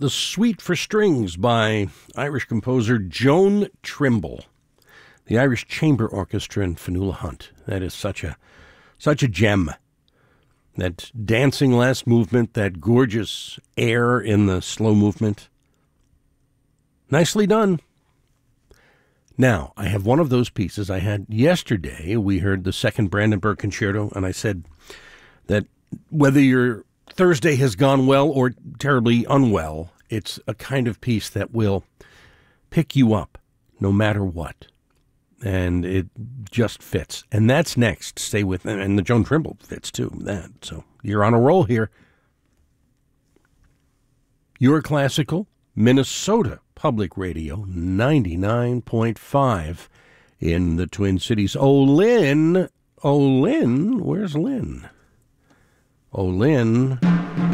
The Suite for Strings by Irish composer Joan Trimble. The Irish Chamber Orchestra and Fionnuala Hunt. That is such a gem. That dancing last movement, that gorgeous air in the slow movement. Nicely done. Now, I have one of those pieces I had yesterday. We heard the second Brandenburg Concerto, and I said that whether your Thursday has gone well or terribly unwell, it's a kind of piece that will pick you up no matter what. And it just fits. And that's next. Stay with them. And the Joan Trimble fits too. So you're on a roll here. Your Classical, Minnesota Public Radio, 99.5 in the Twin Cities. Lynn, where's Lynn? Lynn.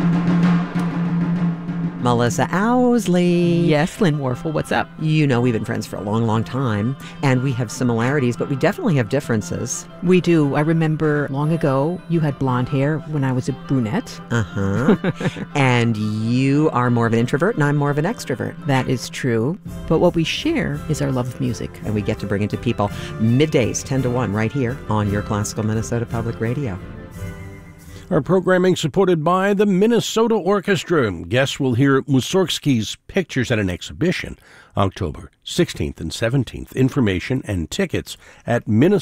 Melissa Owsley. Yes, Lynn Warfel, what's up? You know, we've been friends for a long, long time, and we have similarities, but we definitely have differences. We do. I remember long ago, you had blonde hair when I was a brunette. And you are more of an introvert, and I'm more of an extrovert. That is true. But what we share is our love of music. And we get to bring it to people middays, 10 to 1, right here on Your Classical Minnesota Public Radio. Our programming supported by the Minnesota Orchestra. Guests will hear Mussorgsky's Pictures at an Exhibition, October 16th and 17th. Information and tickets at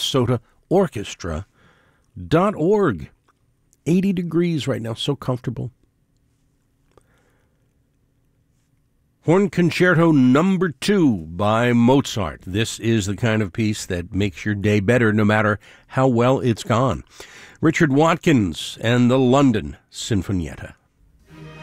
minnesotaorchestra.org. 80 degrees right now, so comfortable. Horn Concerto No. 2 by Mozart. This is the kind of piece that makes your day better no matter how well it's gone. Richard Watkins and the London Sinfonietta.